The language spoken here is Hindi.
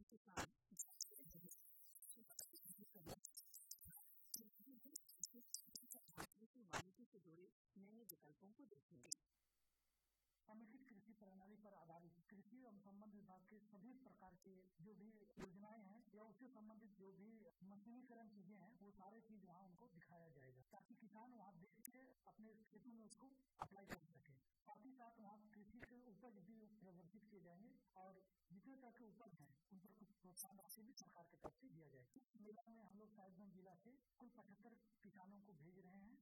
वानिकी से जुड़े नए विकल्पों को देखेंगे। समेकित कृषि प्रणाली पर आधारित कृषि एवं संबंध विभाग के सभी प्रकार के जो भी योजनाएं हैं या उससे संबंधित जो भी मशीनीकरण चीजें हैं वो सारे चीज वहाँ उनको दिखाया जाएगा ताकि किसान वहाँ देख के अपने खेतों में उसको अप्लाई कर सके। साथ ही साथ वहाँ कृषि के उपज भी प्रदर्शित किए जाएंगे और जितने तरह के उपज हैं उन पर कुछ प्रोत्साहन राशि भी सरकार की तरफ से दिया जाएगा। इस मेला में हम लोग साहिबगंज जिला से कुल 75 किसानों को भेज रहे हैं